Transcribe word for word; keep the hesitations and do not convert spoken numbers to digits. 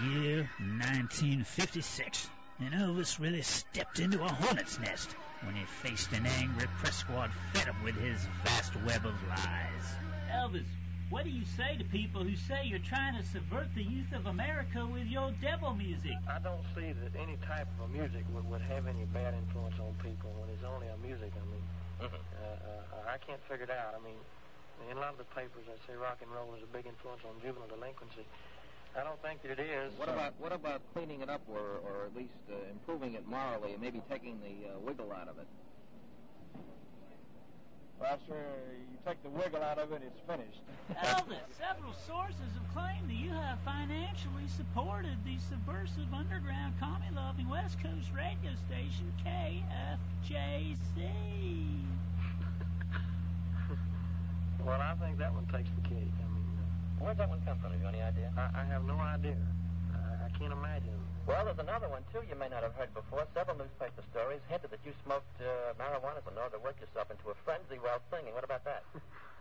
year nineteen fifty-six, and Elvis really stepped into a hornet's nest when he faced an angry press squad fed up with his vast web of lies. Elvis, what do you say to people who say you're trying to subvert the youth of America with your devil music? I don't see that any type of a music would, would have any bad influence on people when it's only a music. I mean, mm-hmm. uh, uh, I can't figure it out. I mean, in a lot of the papers, they say rock and roll is a big influence on juvenile delinquency. I don't think that it is. What about what about cleaning it up, or or at least uh, improving it morally, and maybe taking the uh, wiggle out of it? Well, sir, you take the wiggle out of it, it's finished. Elvis, several sources have claimed that you have financially supported the subversive underground commie-loving West Coast radio station K F J C. Well, I think that one takes the cake. I mean, uh, where'd that one come from? Have you any idea? I, I have no idea. I, I can't imagine. Well, there's another one, too, you may not have heard before. Several newspaper stories hinted that you smoked uh, marijuana in order to work yourself into a frenzy while singing. What about that?